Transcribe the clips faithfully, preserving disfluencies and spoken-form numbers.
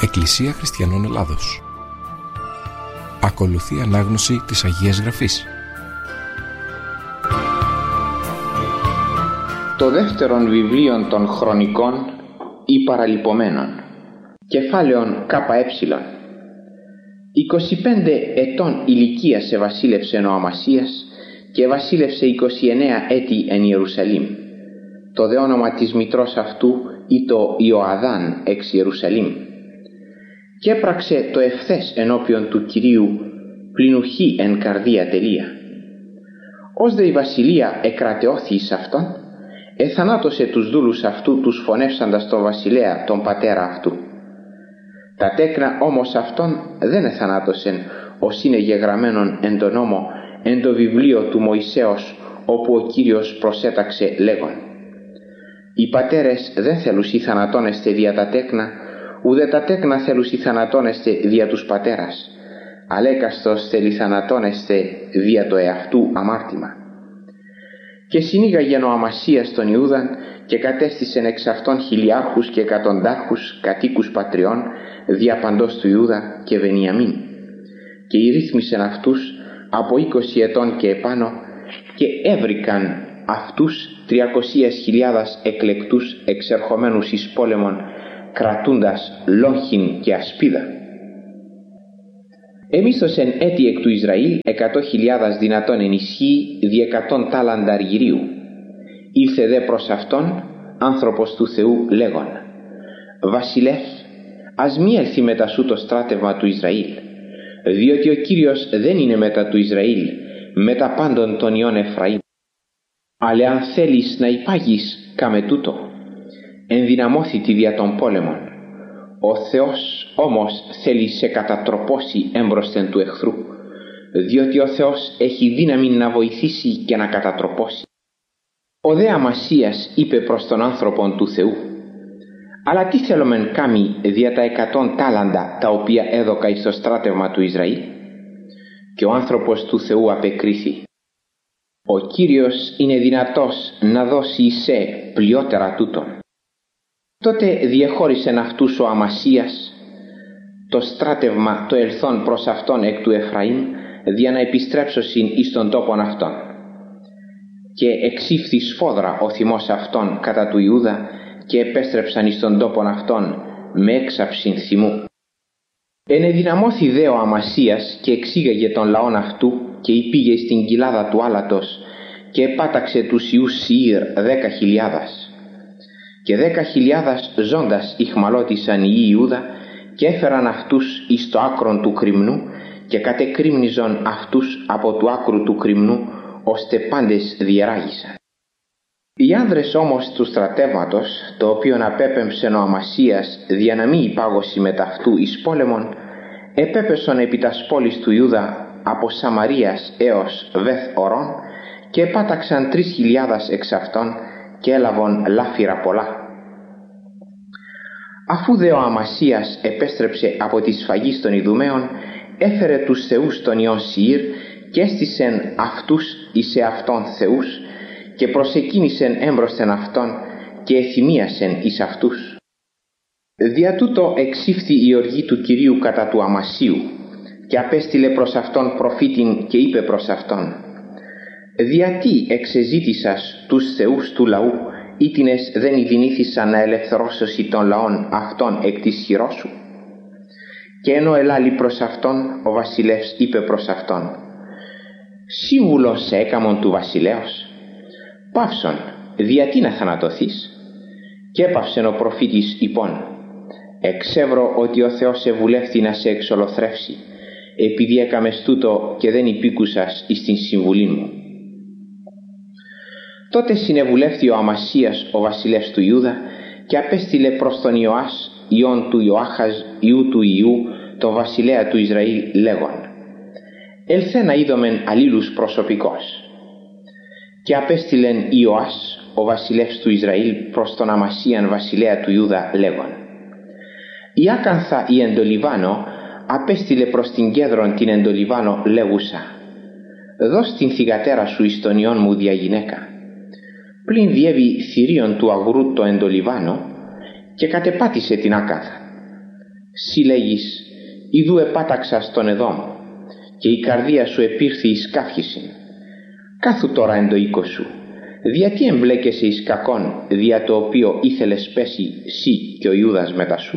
Εκκλησία Χριστιανών Ελλάδος. Ακολουθεί ανάγνωση της Αγίας Γραφής. Το δεύτερον βιβλίον των Χρονικών ή Παραλυπωμένων. Κεφάλαιον ΚΕ. είκοσι πέντε ετών ηλικίας εβασίλευσε ο Αμασίας και βασίλευσε είκοσι εννέα έτη εν Ιερουσαλήμ. Το δε όνομα της μητρός αυτού ήτο Ιωαδάν εξ Ιερουσαλήμ. Και έπραξε το ευθές ενώπιον του Κυρίου πληνουχή εν καρδία τελεία. Ως δε η βασιλεία εκρατεώθη εις αυτόν, εθανάτωσε τους δούλους αυτού τους φωνεύσαντας τον βασιλέα τον πατέρα αυτού. Τα τέκνα όμως αυτών δεν εθανάτωσεν, ως είναι γεγραμμένον εν το νόμο, εν το βιβλίο του Μωυσέως, όπου ο Κύριος προσέταξε λέγον: «Οι πατέρες δεν θέλουσι θανατώνεστε δια τα τέκνα, ουδέ τα τέκνα θέλουσι θανατώνεστε δια τους πατέρας, αλέκαστος θέλει θανατώνεστε δια το εαυτού αμάρτημα». Και συνήγαγεν ο Αμασίας τον Ιούδαν και κατέστησεν εξ αυτών χιλιάρχους και εκατοντάρχους κατοίκους πατριών δια παντός του Ιούδα και Βενιαμίν, και ηρύθμισεν αυτούς από είκοσι ετών και επάνω, και έβρικαν αυτούς τριακοσίες χιλιάδας εκλεκτούς εξερχομένους εις πόλεμον, κρατούντας λόγχην και ασπίδα. Εμίσθωσεν έτη εκ του Ισραήλ εκατό χιλιάδας δυνατών εν ισχύ δι' εκατόν τάλαντα αργυρίου. Ήλθε δε προς αυτόν άνθρωπος του Θεού λέγον: «Βασιλεύ, ας μη έλθει μετά σου το στράτευμα του Ισραήλ, διότι ο Κύριος δεν είναι μετά του Ισραήλ, μετά πάντων των ιών Εφραήμ. Αλλά αν θέλεις να υπάγεις, κάμε τούτο, ενδυναμώθητη δια των πόλεμων. Ο Θεός όμως θέλει σε κατατροπώσει έμπροσθεν του εχθρού, διότι ο Θεός έχει δύναμη να βοηθήσει και να κατατροπώσει». Ο δε Αμασίας είπε προς τον άνθρωπον του Θεού: «Αλλά τι θέλομεν κάμει δια τα εκατόν τάλαντα τα οποία έδωκα εις το στράτευμα του Ισραήλ?» Και ο άνθρωπος του Θεού απεκρίθη: «Ο Κύριος είναι δυνατός να δώσει εις σε πλειότερα τούτον». Τότε διεχώρισεν αυτούς ο Αμασίας το στράτευμα το ελθόν προς αυτόν εκ του Εφραήμ, δια να επιστρέψωσιν εις τον τόπον αυτόν. Και εξήφθη σφόδρα ο θυμός αυτών κατά του Ιούδα, και επέστρεψαν εις τον τόπον αυτόν με έξαψην θυμού. Ενεδυναμώθη δε ο Αμασίας και εξήγαγε τον λαόν αυτού, και υπήγε στην κοιλάδα του άλατος, και επάταξε τους ιούς Σιήρ δέκα χιλιάδας. Και δέκα χιλιάδας ζώντας ηχμαλώτησαν οι Ιούδα, και έφεραν αυτούς εις το άκρον του κρυμνού, και κατεκρύμνιζον αυτούς από του άκρου του κρυμνού, ώστε πάντες διεράγησαν. Οι άνδρες όμως του στρατεύματος, το οποίον απέπεμψεν ο Αμασίας δια να μη υπάγωση με ταυτού εις πόλεμον, επέπεσον επί τας πόλης του Ιούδα από Σαμαρίας έως Βεθ Ορών, και επάταξαν τρεις χιλιάδας εξ αυτών, και έλαβον λάφυρα πολλά. Αφού δε ο Αμασίας επέστρεψε από τη σφαγή των Ιδουμαίων, έφερε τους θεούς των ιών Σιήρ και έστησεν αυτούς εις εαυτόν θεούς, και προσεκίνησεν έμπροσθεν αυτόν και εθυμίασεν εις αυτούς. Δια τούτο εξήφθη η οργή του Κυρίου κατά του Αμασίου, και απέστειλε προς αυτόν προφήτην και είπε προς αυτόν: «Διατί εξεζήτησας τους θεούς του λαού, ήτινες δεν ειδηνήθησαν να ελευθερώσωσι των λαών αυτών εκ της χειρός σου?» Και ενώ ελάλη προς αυτόν, ο βασιλεύς είπε προς αυτόν: «Σύμβουλος σε έκαμον του βασιλέως, παύσον, διατί να θανατωθείς?» Και έπαυσεν ο προφήτης υπόν: «Εξεύρω ότι ο Θεός ευουλεύθη να σε εξολοθρεύσει, επειδή έκαμες τούτο και δεν υπήκουσας εις την συμβουλή μου». Τότε συνεβουλεύθη ο Αμασίας ο βασιλεύς του Ιούδα, και απέστειλε προς τον Ιωάς ιόν του Ιωάχαζ ιού του Ιού, τον βασιλέα του Ισραήλ, λέγον: «Ελθέ να είδομεν αλλήλους προσωπικός». Και απέστειλεν Ιωάς ο βασιλεύς του Ισραήλ προς τον Αμασίαν βασιλέα του Ιούδα λέγον: «Η άκανθα η εντολιβάνο απέστειλε προς την κέδρον την εντολιβάνο λέγουσα: δώσ' την θυγατέρα σου εις τον ιόν μου δια γυναίκα. Πλην διέβη θηρίων του αγρού το εντολιβάνο, και κατεπάτησε την άκαθα. Συ λέγεις, ιδού επάταξας τον Εδόμ, και η καρδία σου επήρθη εις καύχησιν. Κάθου τώρα εν το οίκο σου, διατί εμπλέκεσαι εις κακόν, δια το οποίο ήθελες πέσει σύ και ο Ιούδας μετά σου?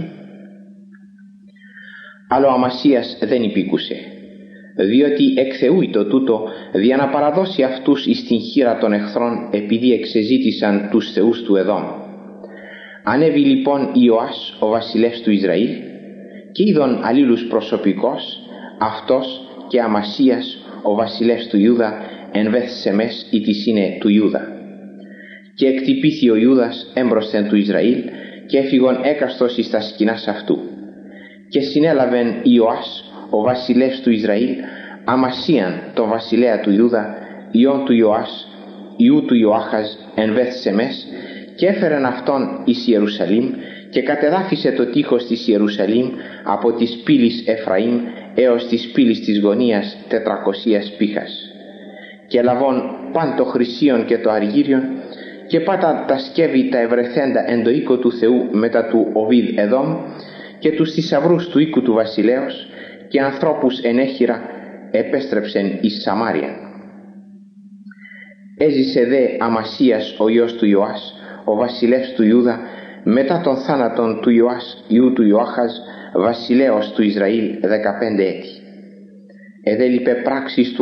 Αλλά ο Αμασίας δεν υπήκουσε, διότι εκ Θεού ήτο τούτο, δια να παραδώσει αυτούς εις την χείρα των εχθρών, επειδή εξεζήτησαν τους θεούς του Εδόμ. Ανέβη λοιπόν Ιωάς ο βασιλεύς του Ισραήλ, και είδον αλλήλους προσωπικός, αυτός και Αμασίας ο βασιλεύς του Ιούδα εν Βεθ Σεμές, ή της είναι του Ιούδα. Και εκτυπήθη ο Ιούδας έμπροσθεν του Ισραήλ, και έφυγον έκαστος εις τα σκηνάς αυτού. Και συνέλαβεν Ιωάς ο βασιλεύς του Ισραήλ Αμασίαν τον βασιλέα του Ιούδα, ιόν του Ιωάς, ιού του Ιωάχαζ εν Βεθ Σεμές, και έφερεν αυτόν εις Ιερουσαλήμ, και κατεδάφισε το τείχος της Ιερουσαλήμ από της πύλης Εφραήμ έως της πύλης της γωνίας τετρακοσίας πύχας. Και λαβών παν το χρυσίον και το αργύριον, και πάτα τα σκεύη τα ευρεθέντα εν το οίκο του Θεού μετά του Οβίδ Εδόμ, και τους θησαυρούς του οίκου του βασιλέως, και ανθρώπους εν έχειρα επέστρεψεν εις Σαμάριαν. Έζησε δε Αμασίας ο γιος του Ιωάς, ο βασιλεύς του Ιούδα, μετά των θάνατων του Ιωάς ιού του Ιωάχαζ, βασιλέως του Ισραήλ, δεκαπέντε έτη. Εδέλειπε πράξεις του